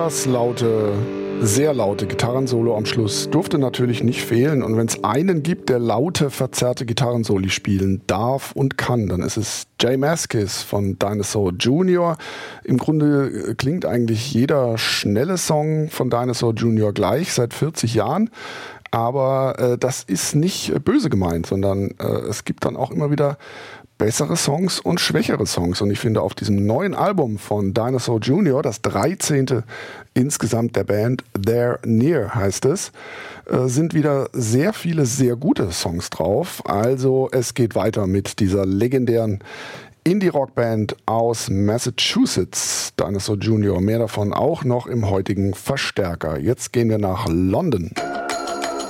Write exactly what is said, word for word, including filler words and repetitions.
Das laute, sehr laute Gitarrensolo am Schluss durfte natürlich nicht fehlen. Und wenn es einen gibt, der laute, verzerrte Gitarrensoli spielen darf und kann, dann ist es J Mascis von Dinosaur Junior Im Grunde klingt eigentlich jeder schnelle Song von Dinosaur Junior gleich, seit vierzig Jahren. Aber äh, das ist nicht äh, böse gemeint, sondern äh, es gibt dann auch immer wieder bessere Songs und schwächere Songs. Und ich finde, auf diesem neuen Album von Dinosaur Junior, das dreizehnte insgesamt der Band, They're Near heißt es, äh, sind wieder sehr viele sehr gute Songs drauf. Also es geht weiter mit dieser legendären Indie-Rock-Band aus Massachusetts, Dinosaur Junior Mehr davon auch noch im heutigen Verstärker. Jetzt gehen wir nach London.